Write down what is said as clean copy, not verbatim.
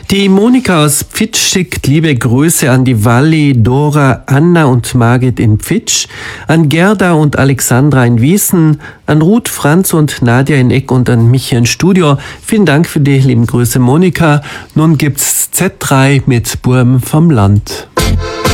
Die Monika aus Pfitsch schickt liebe Grüße an die Walli, Dora, Anna und Margit in Pfitsch, an Gerda und Alexandra in Wiesen, an Ruth, Franz und Nadja in Eck und an mich hier im Studio. Vielen Dank für die lieben Grüße, Monika. Nun gibt's Z3 mit Burm vom Land.